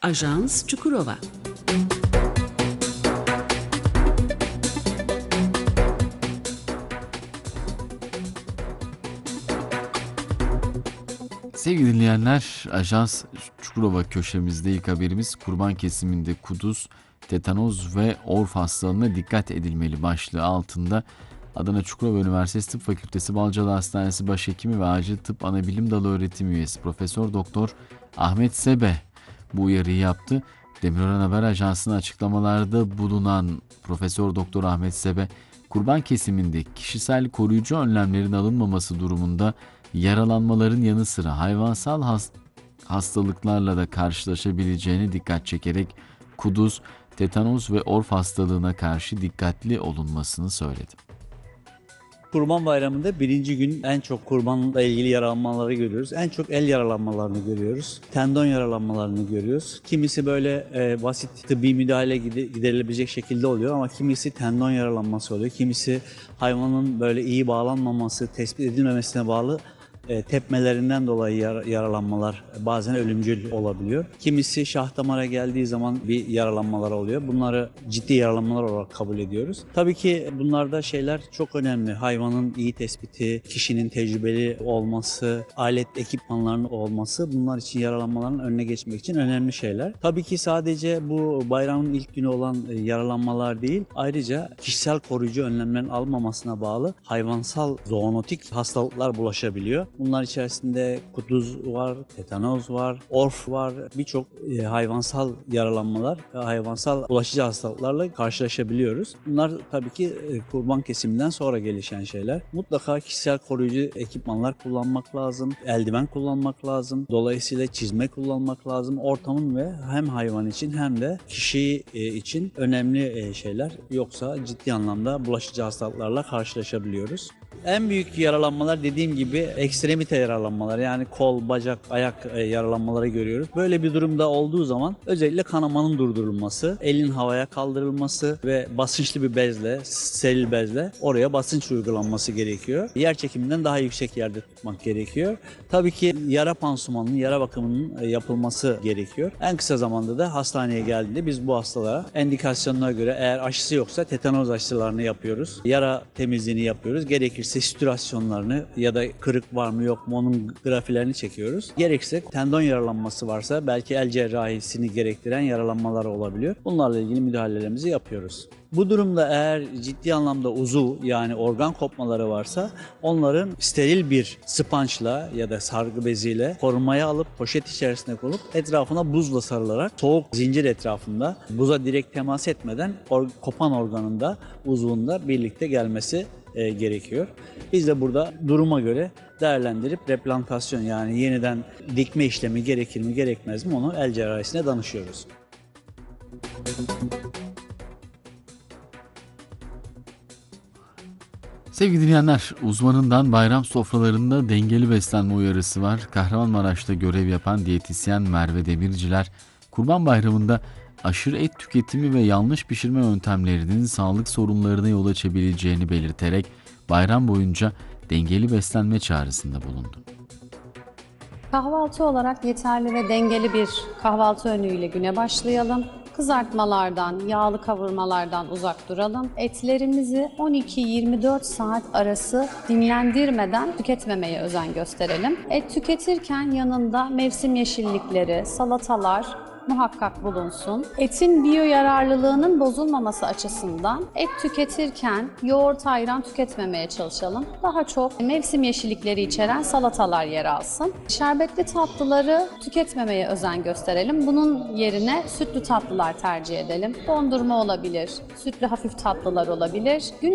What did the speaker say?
Ajans Çukurova. Sevgili dinleyenler, Ajans Çukurova köşemizde ilk haberimiz kurban kesiminde kuduz, tetanoz ve orf hastalığına dikkat edilmeli başlığı altında Adana Çukurova Üniversitesi Tıp Fakültesi Balcalı Hastanesi Başhekimi ve Acil Tıp Anabilim Dalı öğretim üyesi Profesör Doktor Ahmet Sebe bu uyarıyı yaptı. Demirören Haber Ajansı'na açıklamalarda bulunan Profesör Doktor Ahmet Sebe, kurban kesiminde kişisel koruyucu önlemlerin alınmaması durumunda yaralanmaların yanı sıra hayvansal hastalıklarla da karşılaşabileceğine dikkat çekerek kuduz, tetanoz ve orf hastalığına karşı dikkatli olunmasını söyledi. Kurban Bayramı'nda birinci gün en çok kurbanla ilgili yaralanmaları görüyoruz. En çok el yaralanmalarını görüyoruz. Tendon yaralanmalarını görüyoruz. Kimisi böyle basit tıbbi müdahale giderilebilecek şekilde oluyor ama kimisi tendon yaralanması oluyor. Kimisi hayvanın böyle iyi bağlanmaması, tespit edilmemesine bağlı tepmelerinden dolayı yaralanmalar bazen ölümcül olabiliyor. Kimisi şah damara geldiği zaman bir yaralanmalar oluyor. Bunları ciddi yaralanmalar olarak kabul ediyoruz. Tabii ki bunlarda şeyler çok önemli. Hayvanın iyi tespiti, kişinin tecrübeli olması, alet ekipmanlarının olması bunlar için yaralanmaların önüne geçmek için önemli şeyler. Tabii ki sadece bu bayramın ilk günü olan yaralanmalar değil, ayrıca kişisel koruyucu önlemlerin almamasına bağlı hayvansal zoonotik hastalıklar bulaşabiliyor. Bunlar içerisinde kuduz var, tetanoz var, orf var. Birçok hayvansal yaralanmalar ve hayvansal bulaşıcı hastalıklarla karşılaşabiliyoruz. Bunlar tabii ki kurban kesiminden sonra gelişen şeyler. Mutlaka kişisel koruyucu ekipmanlar kullanmak lazım, eldiven kullanmak lazım. Dolayısıyla çizme kullanmak lazım. Ortamın ve hem hayvan için hem de kişi için önemli şeyler. Yoksa ciddi anlamda bulaşıcı hastalıklarla karşılaşabiliyoruz. En büyük yaralanmalar dediğim gibi ekstremite yaralanmaları, yani kol, bacak, ayak yaralanmaları görüyoruz. Böyle bir durumda olduğu zaman özellikle kanamanın durdurulması, elin havaya kaldırılması ve basınçlı bir bezle, steril bezle oraya basınç uygulanması gerekiyor. Yer çekiminden daha yüksek yerde tutmak gerekiyor. Tabii ki yara pansumanının, yara bakımının yapılması gerekiyor. En kısa zamanda da hastaneye geldiğinde biz bu hastalara endikasyonuna göre eğer aşısı yoksa tetanoz aşılarını yapıyoruz. Yara temizliğini yapıyoruz. Gerekirse sütürasyonlarını ya da kırık var mı yok mu onun grafilerini çekiyoruz. Gerekirse tendon yaralanması varsa belki el cerrahisini gerektiren yaralanmalar olabiliyor. Bunlarla ilgili müdahalelerimizi yapıyoruz. Bu durumda eğer ciddi anlamda uzuv yani organ kopmaları varsa onların steril bir spançla ya da sargı beziyle korumaya alıp poşet içerisine koyup etrafına buzla sarılarak soğuk zincir etrafında buza direkt temas etmeden kopan organında uzvunda birlikte gelmesi gerekiyor. Biz de burada duruma göre değerlendirip replantasyon yani yeniden dikme işlemi gerekir mi gerekmez mi onu el cerrahisine danışıyoruz. Sevgili dinleyenler, uzmanından bayram sofralarında dengeli beslenme uyarısı var. Kahramanmaraş'ta görev yapan diyetisyen Merve Demirciler, Kurban Bayramı'nda aşırı et tüketimi ve yanlış pişirme yöntemlerinin sağlık sorunlarına yol açabileceğini belirterek bayram boyunca dengeli beslenme çağrısında bulundu. Kahvaltı olarak yeterli ve dengeli bir kahvaltı öğünüyle güne başlayalım. Kızartmalardan, yağlı kavurmalardan uzak duralım. Etlerimizi 12-24 saat arası dinlendirmeden tüketmemeye özen gösterelim. Et tüketirken yanında mevsim yeşillikleri, salatalar muhakkak bulunsun. Etin biyoyararlılığının bozulmaması açısından et tüketirken yoğurt, ayran tüketmemeye çalışalım. Daha çok mevsim yeşillikleri içeren salatalar yer alsın. Şerbetli tatlıları tüketmemeye özen gösterelim. Bunun yerine sütlü tatlılar tercih edelim. Dondurma olabilir, sütlü hafif tatlılar olabilir.